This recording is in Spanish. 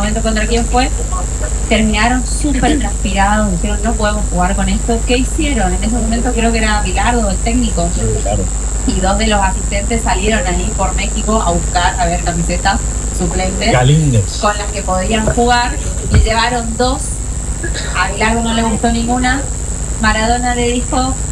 momento contra quién fue, terminaron súper transpirados, dijeron no podemos jugar con esto. ¿Qué hicieron? En ese momento creo que era Bilardo el técnico. Sí, claro. Y dos de los asistentes salieron ahí por México a buscar, a ver, camisetas suplentes Galíndez. con las que podían jugar. Le llevaron dos, a Bilardo no le gustó ninguna. Maradona le dijo,